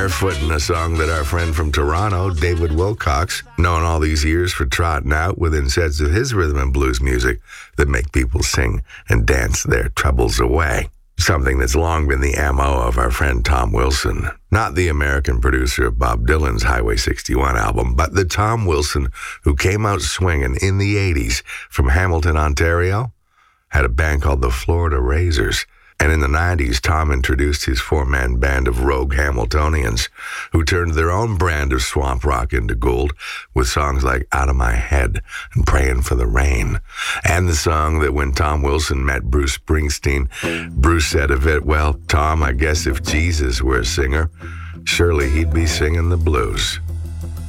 Barefootin', a song that our friend from Toronto, David Wilcox, known all these years for trotting out within sets of his rhythm and blues music that make people sing and dance their troubles away. Something that's long been the MO of our friend Tom Wilson. Not the American producer of Bob Dylan's Highway 61 album, but the Tom Wilson who came out swinging in the 80s from Hamilton, Ontario, had a band called the Florida Razors. And in the 90s, Tom introduced his four-man band of rogue Hamiltonians who turned their own brand of swamp rock into gold with songs like Out of My Head and Praying for the Rain. And the song that when Tom Wilson met Bruce Springsteen, Bruce said of it, well, Tom, I guess if Jesus were a singer, surely he'd be singing the blues.